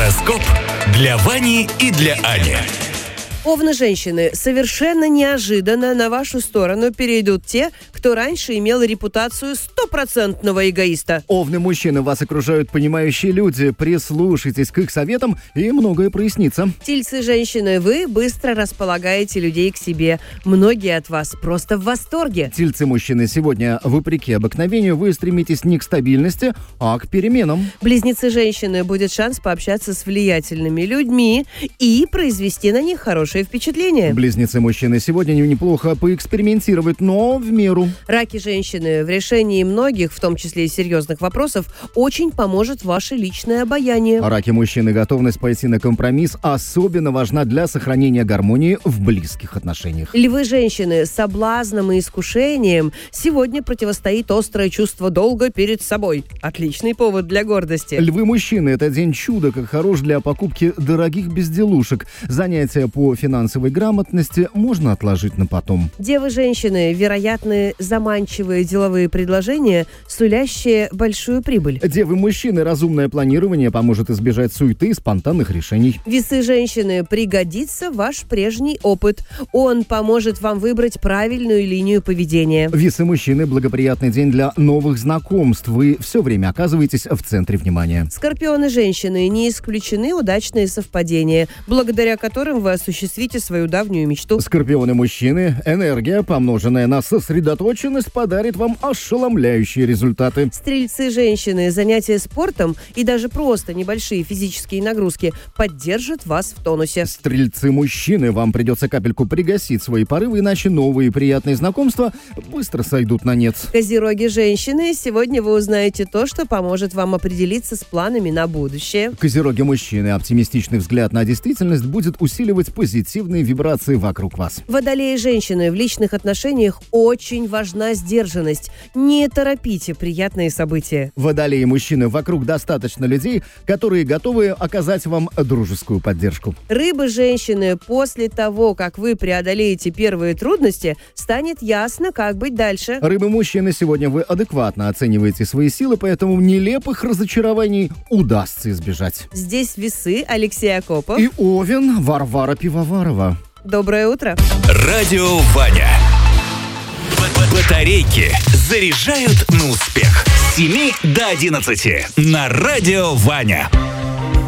Гороскоп для Вани и для Ани. Овны женщины, совершенно неожиданно на вашу сторону перейдут те, кто раньше имел репутацию стопроцентного эгоиста. Овны мужчины, вас окружают понимающие люди. Прислушайтесь к их советам, и многое прояснится. Тельцы женщины, вы быстро располагаете людей к себе. Многие от вас просто в восторге. Тельцы мужчины, сегодня, вопреки обыкновению, вы стремитесь не к стабильности, а к переменам. Близнецы женщины, будет шанс пообщаться с влиятельными людьми и произвести на них хорошее впечатление. Близнецы мужчины, сегодня неплохо поэкспериментировать, но в меру. Раки женщины, в решении многих, в том числе и серьезных вопросов, очень поможет ваше личное обаяние. Раки мужчины, готовность пойти на компромисс особенно важна для сохранения гармонии в близких отношениях. Львы женщины, соблазном и искушением сегодня противостоит острое чувство долга перед собой. Отличный повод для гордости. Львы мужчины, это день чуда, как хорош для покупки дорогих безделушек. Занятия по финансовой грамотности можно отложить на потом. Девы женщины, вероятны заманчивые деловые предложения, сулящие большую прибыль. Девы мужчины, разумное планирование поможет избежать суеты и спонтанных решений. Весы женщины, пригодится ваш прежний опыт. Он поможет вам выбрать правильную линию поведения. Весы мужчины, благоприятный день для новых знакомств. Вы все время оказываетесь в центре внимания. Скорпионы женщины, не исключены удачные совпадения, благодаря которым вы осуществите свою давнюю мечту. Скорпионы мужчины, энергия, помноженная на сосредоточенность, подарит вам ошеломляющие результаты. Стрельцы женщины, занятия спортом и даже просто небольшие физические нагрузки поддержат вас в тонусе. Стрельцы мужчины, вам придется капельку пригасить свои порывы, иначе новые приятные знакомства быстро сойдут на нет. Козероги женщины, сегодня вы узнаете то, что поможет вам определиться с планами на будущее. Козероги мужчины, оптимистичный взгляд на действительность будет усиливать позитивные вибрации вокруг вас. Водолеи женщины, в личных отношениях очень важна сдержанность. Не торопите приятные события. Водолеи мужчины, вокруг достаточно людей, которые готовы оказать вам дружескую поддержку. Рыбы женщины, после того, как вы преодолеете первые трудности, станет ясно, как быть дальше. Рыбы мужчины, сегодня вы адекватно оцениваете свои силы, поэтому нелепых разочарований удастся избежать. Здесь весы, Алексей Акопов. И Овен, Варвара Пивоварова. Доброе утро. Радио Ваня. Батарейки заряжают на успех. С 7 до 11 на Радио Ваня.